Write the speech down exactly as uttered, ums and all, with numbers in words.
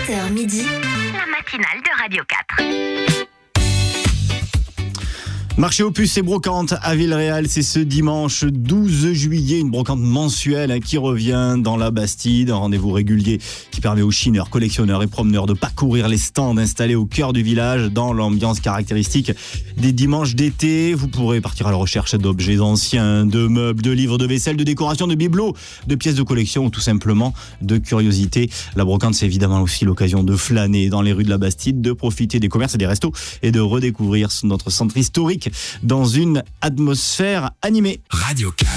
sept heures midi, la matinale de Radio quatre. Marché aux puces et brocantes à Villeréal, c'est ce dimanche douze juillet, une brocante mensuelle hein, qui revient dans la Bastide, un rendez-vous régulier qui permet aux chineurs, collectionneurs et promeneurs de parcourir les stands installés au cœur du village dans l'ambiance caractéristique des dimanches d'été. Vous pourrez partir à la recherche d'objets anciens, de meubles, de livres, de vaisselle, de décorations, de bibelots, de pièces de collection ou tout simplement de curiosités. La brocante, c'est évidemment aussi l'occasion de flâner dans les rues de la Bastide, de profiter des commerces et des restos et de redécouvrir notre centre historique dans une atmosphère animée. Radio quatre.